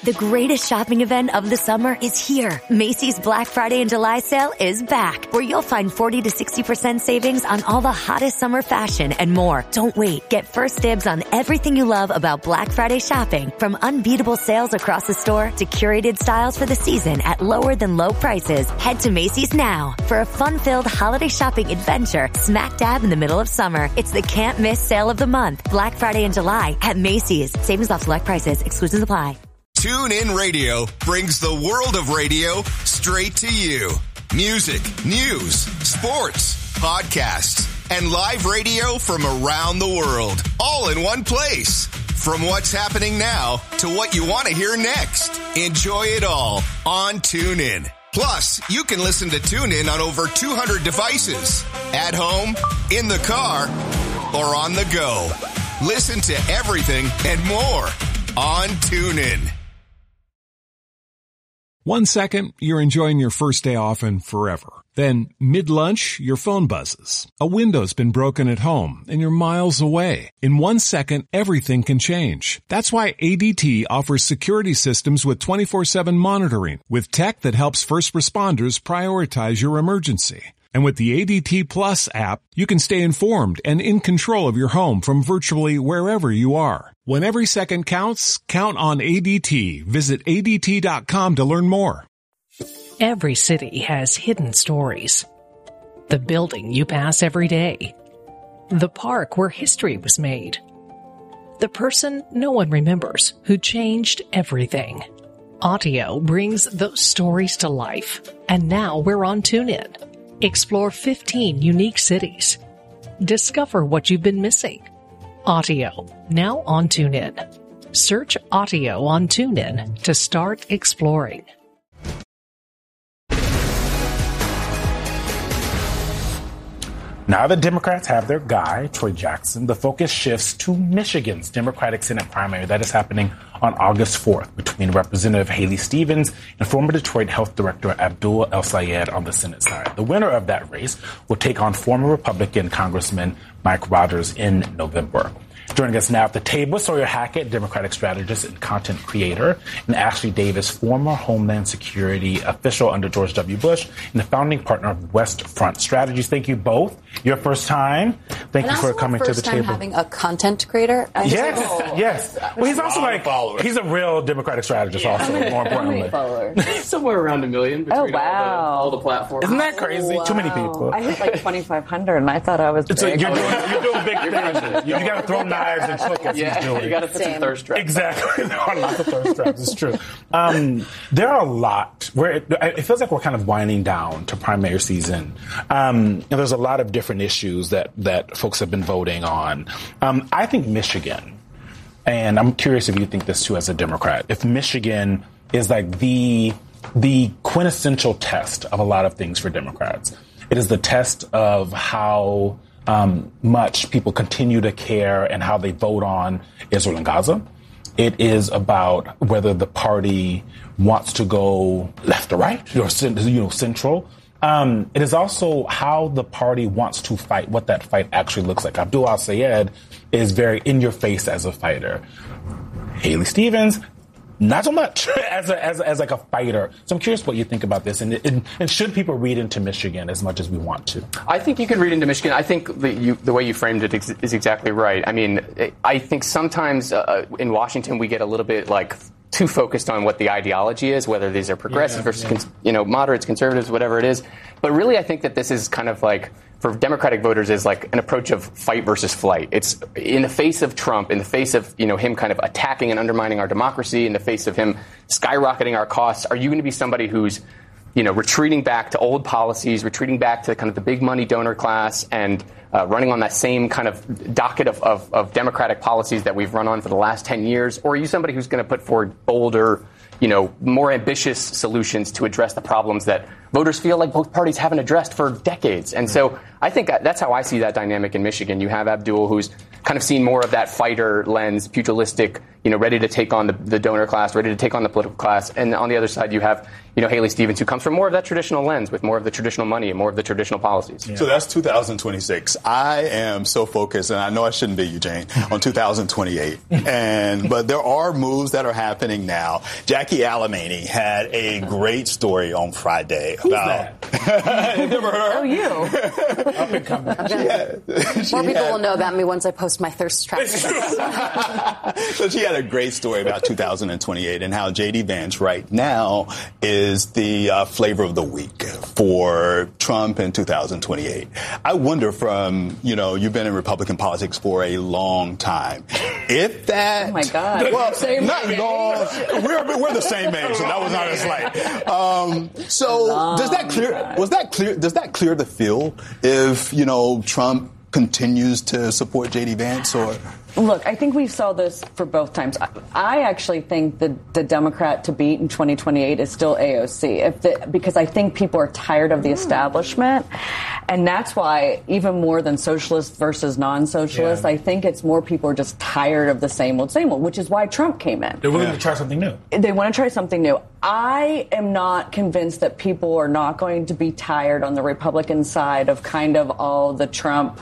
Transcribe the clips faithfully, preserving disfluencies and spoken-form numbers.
The greatest shopping event of the summer is here. Macy's Black Friday and July sale is back, where you'll find forty to sixty percent savings on all the hottest summer fashion and more. Don't wait. Get first dibs on everything you love about Black Friday shopping, from unbeatable sales across the store to curated styles for the season at lower than low prices. Head to Macy's now for a fun-filled holiday shopping adventure smack dab in the middle of summer. It's the can't miss sale of the month. Black Friday and July at Macy's. Savings off select prices. Exclusions apply. TuneIn Radio brings the world of radio straight to you. Music, news, sports, podcasts, and live radio from around the world, all in one place. From what's happening now to what you want to hear next. Enjoy it all on TuneIn. Plus, you can listen to TuneIn on over two hundred devices. At home, in the car, or on the go. Listen to everything and more on TuneIn. One second, you're enjoying your first day off and forever. Then, mid-lunch, your phone buzzes. A window's been broken at home, and you're miles away. In one second, everything can change. That's why A D T offers security systems with twenty-four seven monitoring, with tech that helps first responders prioritize your emergency. And with the A D T Plus app, you can stay informed and in control of your home from virtually wherever you are. When every second counts, count on A D T. Visit A D T dot com to learn more. Every city has hidden stories. The building you pass every day. The park where history was made. The person no one remembers who changed everything. Audio brings those stories to life. And now we're on TuneIn. Explore fifteen unique cities. Discover what you've been missing. Audio, now on TuneIn. Search Audio on TuneIn to start exploring. Now that Democrats have their guy, Troy Jackson, the focus shifts to Michigan's Democratic Senate primary that is happening on August fourth between Representative Haley Stevens and former Detroit Health Director Abdul El-Sayed on the Senate side. The winner of that race will take on former Republican Congressman Mike Rogers in November. Joining us now at the table, Sawyer Hackett, Democratic strategist and content creator, and Ashley Davis, former Homeland Security official under George W. Bush and the founding partner of West Front Strategies. Thank you both. Your first time. Thank and you for coming to the first time table. Having a content creator. I yes, oh, yes. Well, he's also like followers. He's a real Democratic strategist. Yeah. Also, more importantly, somewhere around a million. Oh wow! All the, all the platforms. Isn't that crazy? Wow. Too many people. I hit like twenty-five hundred, and I thought I was. It's big. like you're doing, you're doing big things. You, you got to throw knives and choke us. Yeah, you got to put some thirst traps. Exactly. There are lots of thirst traps. It's true. Um, there are a lot where it, it feels like we're kind of winding down to primary season. Um, and there's a lot of different issues that that folks have been voting on. Um, I think Michigan, and I'm curious if you think this too as a Democrat, if Michigan is like the the quintessential test of a lot of things for Democrats. It is the test of how um, much people continue to care and how they vote on Israel and Gaza. It is about whether the party wants to go left or right, or you know, central. Um, it is also how the party wants to fight, what that fight actually looks like. Abdul El-Sayed is very in your face as a fighter. Haley Stevens, not so much as a, as, as like a fighter. So I'm curious what you think about this, and, and, and should people read into Michigan as much as we want to? I think you could read into Michigan. I think the, you, the way you framed it ex- is exactly right. I mean, I think sometimes uh, in Washington we get a little bit like too focused on what the ideology is, whether these are progressive yeah, versus yeah. Cons- you know moderates, conservatives, whatever it is. But really, I think that this is kind of like, for Democratic voters, is like an approach of fight versus flight. It's in the face of Trump, in the face of, you know, him kind of attacking and undermining our democracy, in the face of him skyrocketing our costs. Are you going to be somebody who's, you know, retreating back to old policies, retreating back to kind of the big money donor class, and uh, running on that same kind of docket of, of, of Democratic policies that we've run on for the last ten years? Or are you somebody who's going to put forward bolder, you know, more ambitious solutions to address the problems that voters feel like both parties haven't addressed for decades? And so I think that's how I see that dynamic in Michigan. You have Abdul, who's kind of seen more of that fighter lens, pugilistic, you know, ready to take on the, the donor class, ready to take on the political class. And on the other side, you have, you know, Haley Stevens, who comes from more of that traditional lens, with more of the traditional money and more of the traditional policies. Yeah. So that's two thousand twenty-six. I am so focused, and I know I shouldn't be, Eugene, on two thousand twenty-eight. And but there are moves that are happening now. Jackie Alemany had a great story on Friday about. Have you ever heard? Oh, you. Up and coming. More people had, will know about me once I post my thirst trap. So she had a great story about two thousand twenty-eight and how J D Vance right now is is the uh, flavor of the week for Trump in two thousand twenty-eight. I wonder from, you know, you've been in Republican politics for a long time. If that... Oh, my God. Well, same not age. long. We're, we're the same age, so that was not a slight. Um, so long does that clear... Time. Was that clear... Does that clear the field if, you know, Trump continues to support J D Vance or... Look, I think we saw this for both times. I actually think the, the Democrat to beat in twenty twenty-eight is still A O C, if the, because I think people are tired of the establishment. And that's why, even more than socialists versus non-socialists, yeah. I think it's more people are just tired of the same old, same old, which is why Trump came in. They're willing yeah. to try something new. They want to try something new. I am not convinced that people are not going to be tired on the Republican side of kind of all the Trump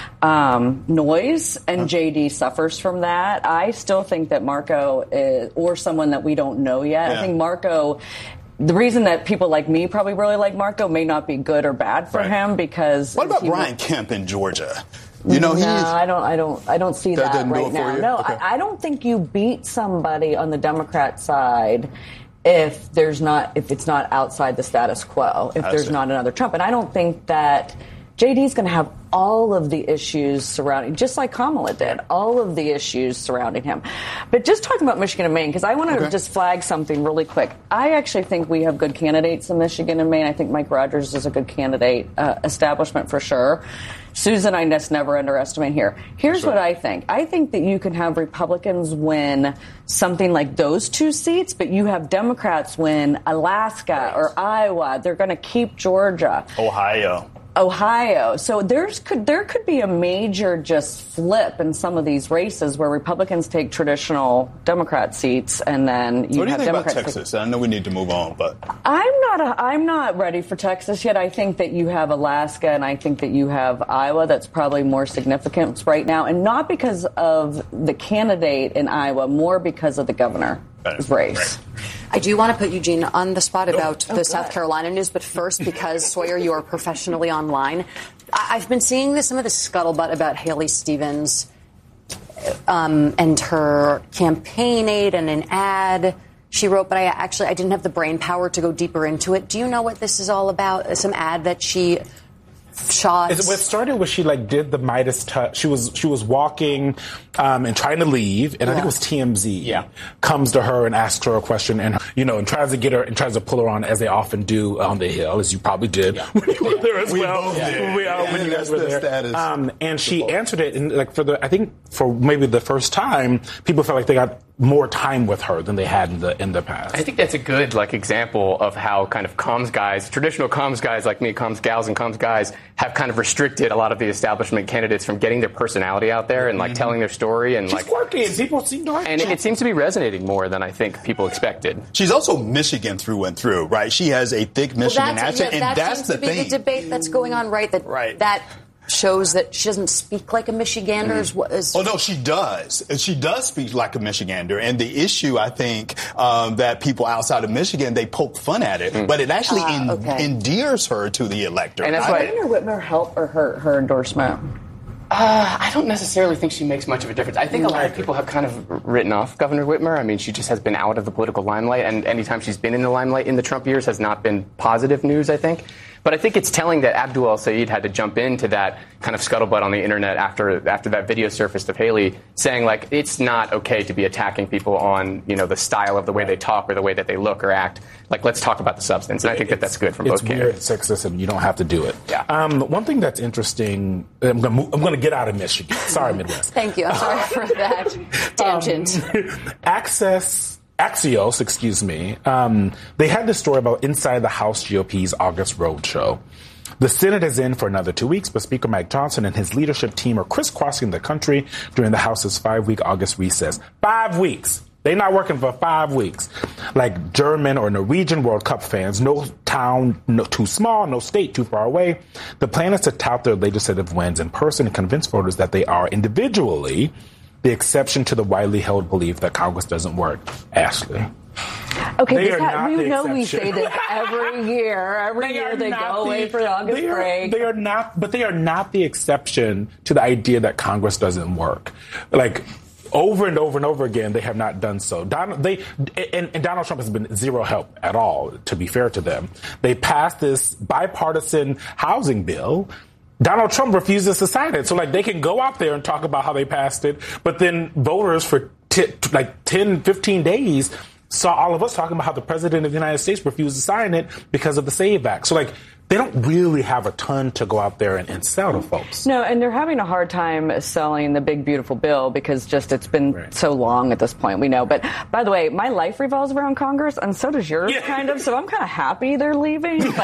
um, noise, and J D suffers from that. I still think that Marco is, or someone that we don't know yet, yeah. I think Marco... The reason that people like me probably really like Marco may not be good or bad for right. him because... What about Brian was, Kemp in Georgia? You know, no, I don't. I don't. I don't see that, that right now. No, okay. I, I don't think you beat somebody on the Democrat side if there's not if it's not outside the status quo. If I there's see. not another Trump, and I don't think that J D's going to have all of the issues surrounding, just like Kamala did, all of the issues surrounding him. But just talking about Michigan and Maine, because I want to okay. just flag something really quick. I actually think we have good candidates in Michigan and Maine. I think Mike Rogers is a good candidate, uh, establishment for sure. Susan, I just never underestimate here. Here's sure. what I think. I think that you can have Republicans win something like those two seats, but you have Democrats win Alaska right. or Iowa. They're going to keep Georgia. Ohio. Ohio. So there's could there could be a major just flip in some of these races where Republicans take traditional Democrat seats and then you what do you have think Democrats about Texas? I know we need to move on, but I'm not a, I'm not ready for Texas yet. I think that you have Alaska and I think that you have Iowa. That's probably more significant right now, and not because of the candidate in Iowa, more because of the governor race. Right. I do want to put Eugene on the spot about oh, the oh, South Carolina news, but first, because Sawyer, you are professionally online, I've been seeing this, some of the scuttlebutt about Haley Stevens um, and her campaign aid and an ad she wrote, but I actually I didn't have the brain power to go deeper into it. Do you know what this is all about? Some ad that she shot. It started when she like did the Midas touch. She was she was walking um, and trying to leave, and yeah. I think it was T M Z. Yeah. Comes to her and asks her a question, and you know, and tries to get her and tries to pull her on, as they often do on the Hill, as you probably did yeah. when you were there as we well. Both did. We, uh, yeah. when you guys That's were there. Status. Um, and she answered it, and like for the I think for maybe the first time, people felt like they got more time with her than they had in the in the past. I think that's a good like example of how kind of comms guys, traditional comms guys like me, comms gals and comms guys, have kind of restricted a lot of the establishment candidates from getting their personality out there and like mm-hmm. telling their story and She's like quirky and people seem to like and it, it seems to be resonating more than I think people expected. She's also Michigan through and through, right? She has a thick Michigan well, that's, accent, yeah, and that that's seems the to be thing. The debate that's going on, right? That right. that. shows that she doesn't speak like a Michigander. Mm-hmm. Is, oh, no, she does. She does speak like a Michigander. And the issue, I think, um, that people outside of Michigan, they poke fun at it, mm. but it actually uh, en- okay. endears her to the electorate. And that's why Governor Whitmer help or hurt her endorsement? Uh, I don't necessarily think she makes much of a difference. I think a lot of people have kind of written off Governor Whitmer. I mean, she just has been out of the political limelight, and anytime she's been in the limelight in the Trump years has not been positive news, I think. But I think it's telling that Abdul El-Sayed had to jump into that kind of scuttlebutt on the internet after after that video surfaced of Haley saying, like, it's not okay to be attacking people on, you know, the style of the way they talk or the way that they look or act. Like, let's talk about the substance. And I think that that's good from both candidates. It's weird, sexist, and you don't have to do it. Yeah. Um, one thing that's interesting, I'm going I'm to get out of Michigan. Sorry, Midwest. Thank you. I'm sorry for that tangent. Um, Access... Axios, excuse me, um, they had this story about inside the House G O P's August roadshow. The Senate is in for another two weeks, but Speaker Mike Johnson and his leadership team are crisscrossing the country during the House's five-week August recess. Five weeks. They're not working for five weeks. Like German or Norwegian World Cup fans, no town no, too small, no state too far away. The plan is to tout their legislative wins in person and convince voters that they are individually the exception to the widely held belief that Congress doesn't work. Ashley. Okay, They this are ha- not we the know we exception. say this every year. Every They year are they not go the- away for the August they are, break. They are not, but they are not the exception to the idea that Congress doesn't work. Like, over and over and over again, they have not done so. Donald, they and, and Donald Trump has been zero help at all, to be fair to them. They passed this bipartisan housing bill. Donald Trump refuses to sign it. So, like, they can go out there and talk about how they passed it, but then voters for t- like ten, fifteen days saw all of us talking about how the president of the United States refused to sign it because of the SAVE Act. So, like, they don't really have a ton to go out there and, and sell to folks. No, and they're having a hard time selling the big, beautiful bill because just it's been Right. so long at this point. We know. But by the way, my life revolves around Congress, and so does yours, Yeah. kind of. So I'm kind of happy they're leaving. But,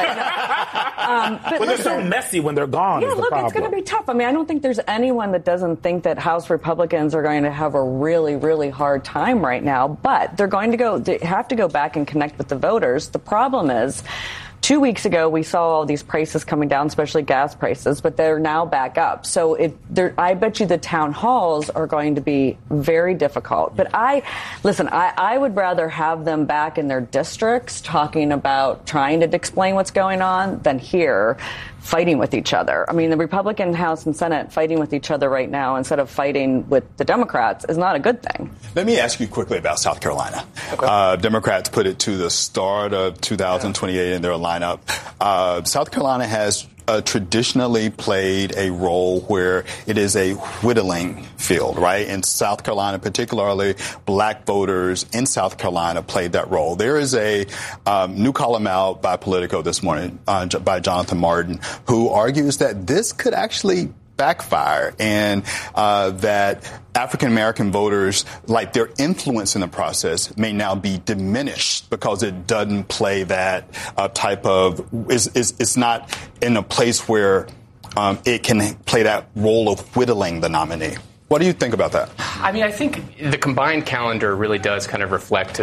um, but But they're so listen, messy when they're gone. yeah, is the look, problem. it's going to be tough. I mean, I don't think there's anyone that doesn't think that House Republicans are going to have a really, really hard time right now. But they're going to go, they have to go back and connect with the voters. The problem is, two weeks ago, we saw all these prices coming down, especially gas prices, but they're now back up. So it, I bet you the town halls are going to be very difficult. But I, listen, I, I would rather have them back in their districts talking about trying to explain what's going on than here fighting with each other. I mean, the Republican House and Senate fighting with each other right now instead of fighting with the Democrats is not a good thing. Let me ask you quickly about South Carolina. Okay. Uh, Democrats put it to the start of two thousand twenty-eight in their lineup. Uh, South Carolina has uh, traditionally played a role where it is a whittling field, right? In South Carolina, particularly black voters in South Carolina played that role. There is a um, new column out by Politico this morning uh, by Jonathan Martin, who argues that this could actually backfire and uh, that African-American voters, like their influence in the process, may now be diminished because it doesn't play that uh, type of, is is it's not in a place where um, it can play that role of whittling the nominee. What do you think about that? I mean, I think the combined calendar really does kind of reflect the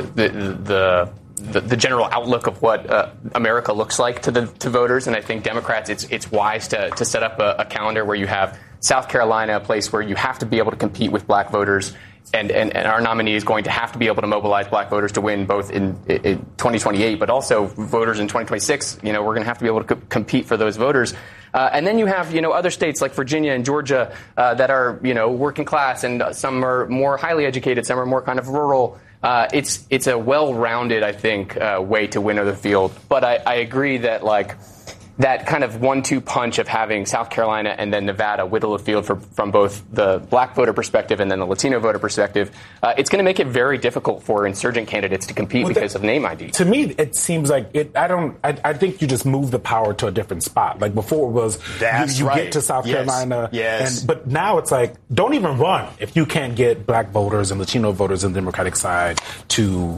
the the, the general outlook of what uh, America looks like to the to voters. And I think Democrats, it's it's wise to to set up a, a calendar where you have South Carolina, a place where you have to be able to compete with black voters. And, and, and our nominee is going to have to be able to mobilize black voters to win both in, in twenty twenty-eight, but also voters in twenty twenty-six. You know, we're going to have to be able to co- compete for those voters. Uh, and then you have, you know, other states like Virginia and Georgia uh, that are, you know, working class, and some are more highly educated, some are more kind of rural. Uh, it's it's a well-rounded, I think, uh, way to win the field. But I, I agree that, like, that kind of one two punch of having South Carolina and then Nevada whittle a field for, from both the black voter perspective and then the Latino voter perspective, uh, it's going to make it very difficult for insurgent candidates to compete well, because that, of name I D. To me, it seems like it. I don't. I, I think you just move the power to a different spot. Like before, it was That's you, you right. get to South yes. Carolina, yes. And, but now it's like don't even run if you can't get black voters and Latino voters on the Democratic side to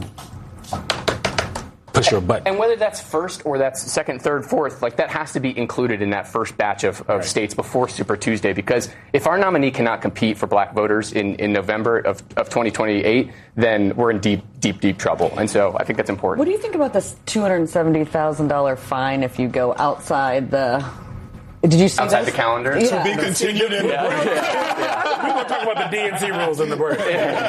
push your button. And whether that's first or that's second, third, fourth, like that has to be included in that first batch of, of right. states before Super Tuesday. Because if our nominee cannot compete for black voters in, in November of, of twenty twenty-eight, then we're in deep, deep, deep trouble. And so I think that's important. What do you think about this two hundred seventy thousand dollars fine if you go outside the... Did you see outside this? the calendar? Yeah. To be continued in yeah. the break. Yeah. Yeah. We're going to talk about the D N C rules in the break.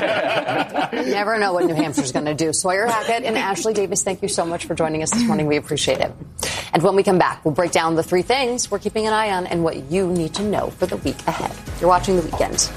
You never know what New Hampshire's going to do. Sawyer Hackett and Ashley Davis, thank you so much for joining us this morning. We appreciate it. And when we come back, we'll break down the three things we're keeping an eye on and what you need to know for the week ahead. You're watching The Weekend.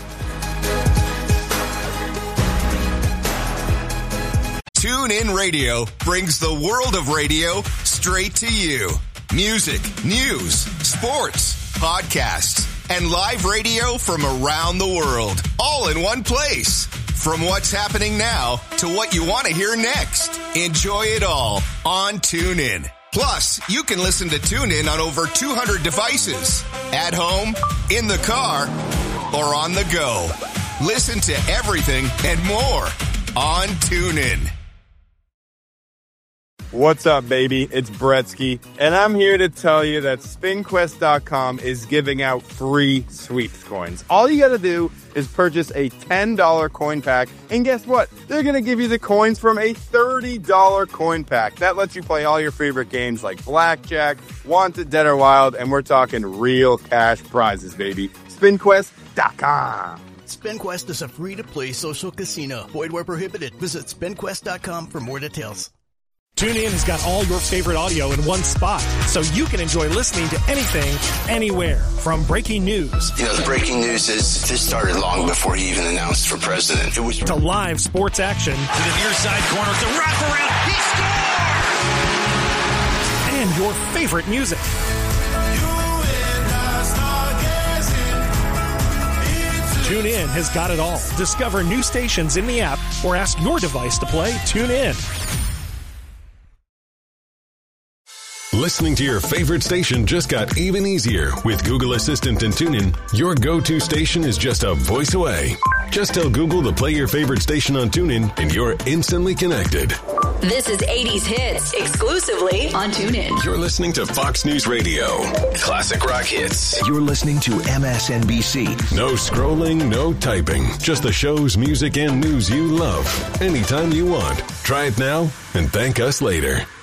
TuneIn Radio brings the world of radio straight to you. Music, news, sports, podcasts, and live radio from around the world, all in one place. From what's happening now to what you want to hear next. Enjoy it all on TuneIn. Plus, you can listen to TuneIn on over two hundred devices. At home, in the car, or on the go. Listen to everything and more on TuneIn. What's up, baby? It's Bretsky, and I'm here to tell you that spin quest dot com is giving out free sweeps coins. All you gotta do is purchase a ten dollar coin pack, and guess what? They're gonna give you the coins from a thirty dollar coin pack. That lets you play all your favorite games like Blackjack, Wanted, Dead or Wild, and we're talking real cash prizes, baby. spin quest dot com. SpinQuest is a free-to-play social casino. Void where prohibited. Visit spin quest dot com for more details. TuneIn has got all your favorite audio in one spot, so you can enjoy listening to anything, anywhere. From breaking news. You know, the breaking news is this started long before he even announced for president. It was to live sports action. To the near side corner, to wraparound. He scores! And your favorite music. TuneIn has got it all. Discover new stations in the app or ask your device to play TuneIn. Listening to your favorite station just got even easier. With Google Assistant and TuneIn, your go-to station is just a voice away. Just tell Google to play your favorite station on TuneIn and you're instantly connected. This is eighties Hits, exclusively on TuneIn. You're listening to Fox News Radio. Classic rock hits. You're listening to M S N B C. No scrolling, no typing. Just the shows, music, and news you love. Anytime you want. Try it now and thank us later.